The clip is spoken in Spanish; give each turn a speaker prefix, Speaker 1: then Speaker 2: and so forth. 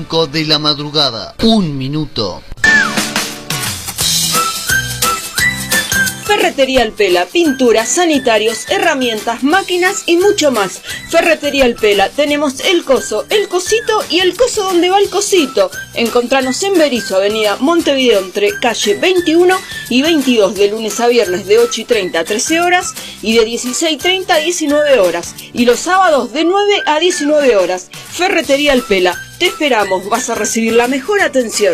Speaker 1: 5 de la madrugada, 1 minuto.
Speaker 2: Ferretería El Pela, pinturas, sanitarios, herramientas, máquinas y mucho más. Ferretería El Pela, tenemos el coso, el cosito y el coso donde va el cosito. Encontranos en Berisso, avenida Montevideo, entre calle 21 y 22, de lunes a viernes de 8:30 a 13 horas y de 16:30 a 19 horas. Y los sábados de 9 a 19 horas. Ferretería El Pela, te esperamos, vas a recibir la mejor atención.